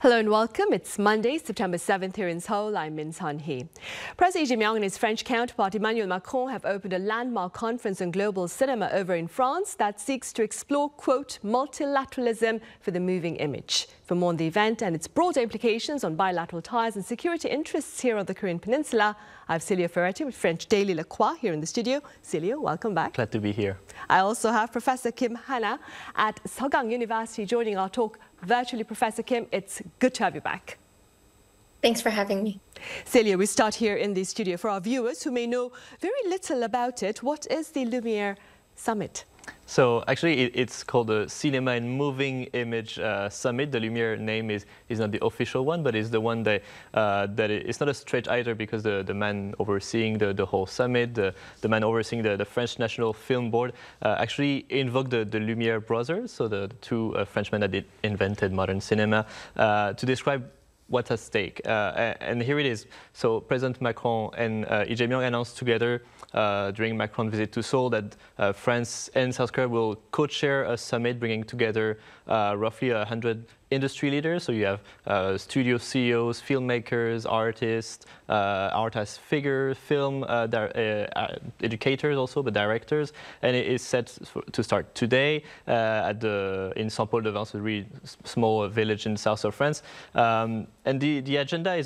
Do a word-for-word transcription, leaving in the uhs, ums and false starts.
Hello and welcome. It's Monday, September seventh here in Seoul. I'm Min Sun-hee. President Lee Jae-myung and his French counterpart Emmanuel Macron have opened a landmark conference on global cinema over in France that seeks to explore, quote, multilateralism for the moving image. For more on the event and its broader implications on bilateral ties and security interests here on the Korean Peninsula, I have Celio Ferretti with French daily Le Croix here in the studio. Celio, welcome back. Glad to be here. I also have Professor Kim Hana at Seogang University joining our talk virtually. Professor Kim, it's good to have you back. Thanks for having me. Celia, we start here in the studio. For our viewers who may know very little about it, what is the Lumiere Summit? So actually it, it's called the Cinema and Moving Image uh, Summit. The Lumiere name is, is not the official one, but it's the one that, uh, that it, it's not a stretch either, because the, the man overseeing the, the whole summit, the, the man overseeing the, the French National Film Board, uh, actually invoked the, the Lumiere brothers, so the, the two uh, Frenchmen that invented modern cinema, uh, to describe what's at stake. Uh, and here it is. So President Macron and uh, Lee Jae-myung announced together uh, during Macron's visit to Seoul that uh, France and South Korea will co-chair a summit bringing together uh, roughly one hundred industry leaders. So you have uh, studio C E Os, filmmakers, artists, uh, artist figures, film uh, uh, educators also, but directors. And it is set to start today uh, at the in Saint-Paul-de-Vence, a really small village in the south of France. Um, and the, the agenda is